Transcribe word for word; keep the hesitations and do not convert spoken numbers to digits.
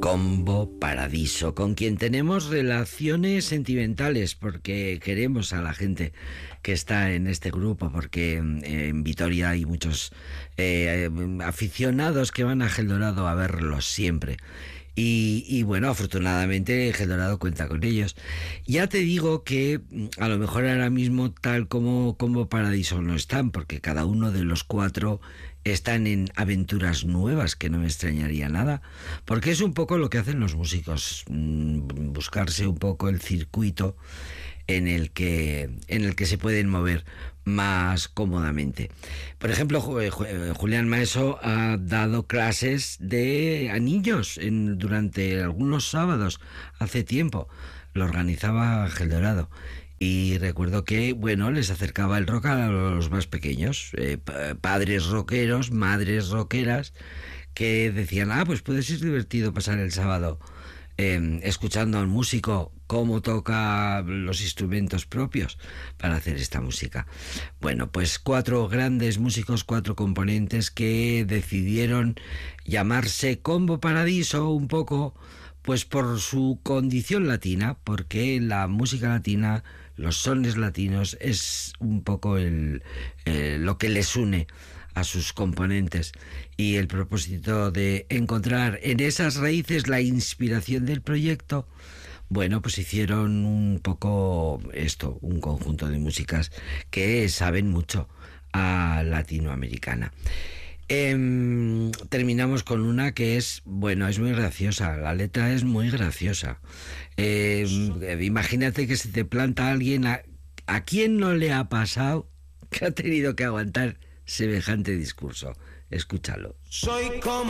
Combo Paradiso, con quien tenemos relaciones sentimentales porque queremos a la gente que está en este grupo, porque en Vitoria hay muchos eh, aficionados que van a Gel Dorado a verlos siempre. Y, y bueno, afortunadamente Gel Dorado cuenta con ellos. Ya te digo que a lo mejor ahora mismo tal como Combo Paradiso no están, porque cada uno de los cuatro están en aventuras nuevas, que no me extrañaría nada, porque es un poco lo que hacen los músicos, buscarse un poco el circuito en el que, en el que se pueden mover más cómodamente. Por ejemplo, Julián Maeso ha dado clases de a niños en, durante algunos sábados, hace tiempo, lo organizaba Gel Dorado. Y recuerdo que, bueno, les acercaba el rock a los más pequeños, eh, padres rockeros, madres rockeras, que decían, ah, pues puede ser divertido pasar el sábado eh, escuchando al músico cómo toca los instrumentos propios para hacer esta música. Bueno, pues cuatro grandes músicos, cuatro componentes que decidieron llamarse Combo Paradiso un poco, pues por su condición latina, porque la música latina, los sones latinos, es un poco el, eh, lo que les une a sus componentes, y el propósito de encontrar en esas raíces la inspiración del proyecto. Bueno, pues hicieron un poco esto, un conjunto de músicas que saben mucho a latinoamericana. Eh, terminamos con una que es, bueno, es muy graciosa, la letra es muy graciosa. Eh, imagínate que se te planta alguien, a, ¿a quién no le ha pasado que ha tenido que aguantar semejante discurso? Escúchalo. Soy como